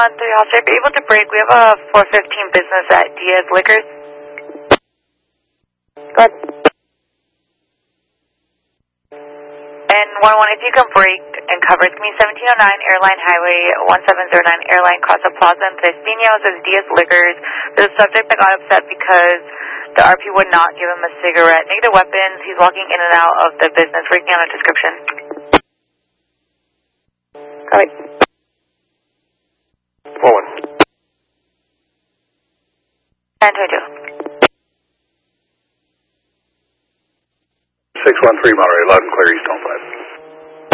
3 Officer, are you able to break? We have a 415 business at Diaz Liquors. Good. And 11, if you can break and cover, it's me 1709 Airline Highway 1709 Airline Casa Plaza in Trespiños as Diaz Liquors. There's a subject that got upset because the RP would not give him a cigarette. Negative weapons, he's walking in and out of the business, working on a description. Copy. Forward. And 22. 613 Monterey, loud and clear, East on 5.